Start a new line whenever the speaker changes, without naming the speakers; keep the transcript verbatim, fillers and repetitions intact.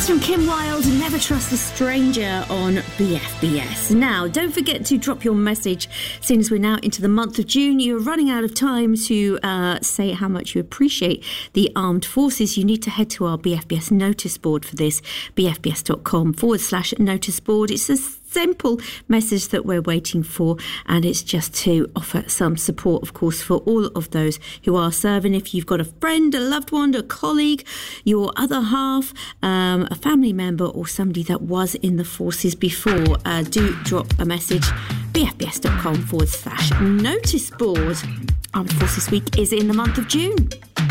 That's from Kim Wilde, Never Trust a Stranger on B F B S. Now, don't forget to drop your message, since we're now into the month of June. You're running out of time to uh, say how much you appreciate the armed forces. You need to head to our B F B S notice board for this, bfbs.com forward slash notice board. It's a simple message that we're waiting for, and it's just to offer some support, of course, for all of those who are serving. If you've got a friend, a loved one, a colleague, your other half, um, a family member, or somebody that was in the forces before, uh, do drop a message. bfbs.com forward slash notice board. Armed Forces Week is in the month of June.